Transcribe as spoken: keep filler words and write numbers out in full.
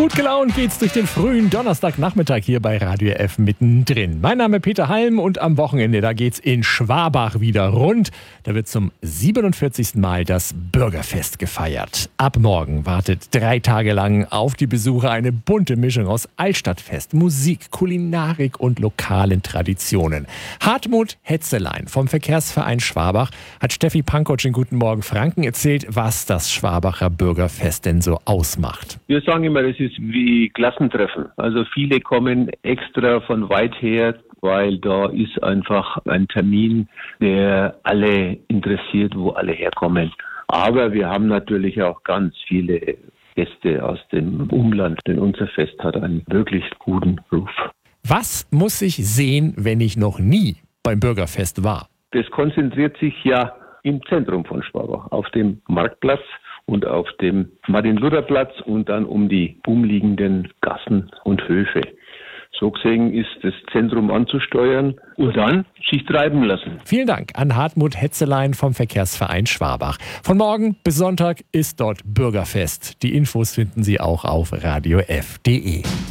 Gut gelaunt geht's durch den frühen Donnerstagnachmittag hier bei Radio F mittendrin. Mein Name ist Peter Halm und am Wochenende, da geht's in Schwabach wieder rund. Da wird zum siebenundvierzigsten Mal das Bürgerfest gefeiert. Ab morgen wartet drei Tage lang auf die Besucher eine bunte Mischung aus Altstadtfest, Musik, Kulinarik und lokalen Traditionen. Hartmut Hetzelein vom Verkehrsverein Schwabach hat Steffi Pankotsch in Guten Morgen Franken erzählt, was das Schwabacher Bürgerfest denn so ausmacht. Wir sagen immer, das ist wie Klassentreffen. Also viele kommen extra von weit her, weil da ist einfach ein Termin, der alle interessiert, wo alle herkommen. Aber wir haben natürlich auch ganz viele Gäste aus dem Umland, denn unser Fest hat einen wirklich guten Ruf. Was muss ich sehen, wenn ich noch nie beim Bürgerfest war? Das konzentriert sich ja im Zentrum von Schwabach, auf dem Marktplatz und auf dem Martin-Luther-Platz und dann um die umliegenden Gassen und Höfe. So gesehen ist das Zentrum anzusteuern und dann sich treiben lassen. Vielen Dank an Hartmut Hetzelein vom Verkehrsverein Schwabach. Von morgen bis Sonntag ist dort Bürgerfest. Die Infos finden Sie auch auf radio f punkt de.